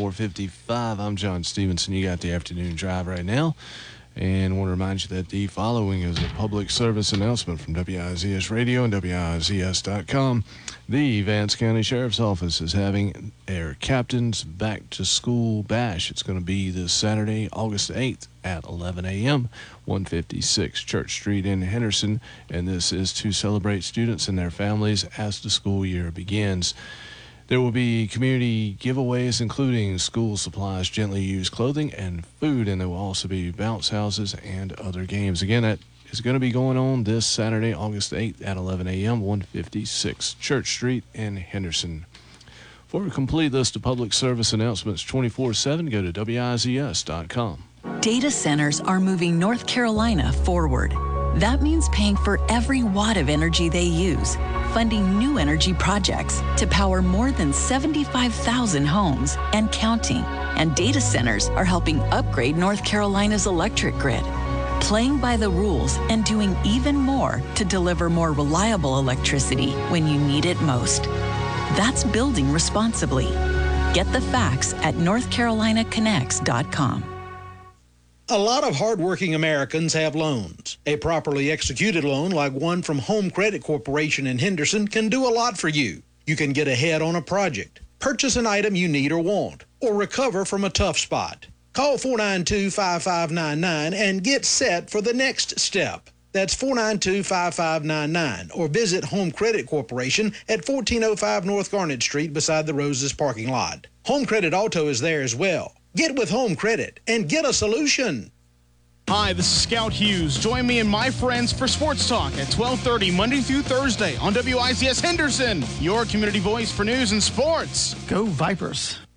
4:55. I'm John Stevenson. You got the afternoon drive right now. And I want to remind you that the following is a public service announcement from WIZS Radio and WIZS.com. The Vance County Sheriff's Office is having their Captain's Back to School Bash. It's going to be this Saturday, August 8th at 11 a.m., 156 Church Street in Henderson. And this is to celebrate students and their families as the school year begins. There will be community giveaways, including school supplies, gently used clothing, and food. And there will also be bounce houses and other games. Again, that is going to be going on this Saturday, August 8th at 11 a.m., 156 Church Street in Henderson. For a complete list of public service announcements 24/7, go to WIZS.com. Data centers are moving North Carolina forward. That means paying for every watt of energy they use, funding new energy projects to power more than 75,000 homes and counting. And data centers are helping upgrade North Carolina's electric grid, playing by the rules and doing even more to deliver more reliable electricity when you need it most. That's building responsibly. Get the facts at NorthCarolinaConnects.com. A lot of hardworking Americans have loans. A properly executed loan like one from Home Credit Corporation in Henderson can do a lot for you. You can get ahead on a project, purchase an item you need or want, or recover from a tough spot. Call 492-5599 and get set for the next step. That's 492-5599, or visit Home Credit Corporation at 1405 North Garnet Street beside the Roses parking lot. Home Credit Auto is there as well. Get with Home Credit and get a solution. Hi, this is Scout Hughes. Join me and my friends for Sports Talk at 12:30 Monday through Thursday on WIZS Henderson, your community voice for news and sports. Go Vipers.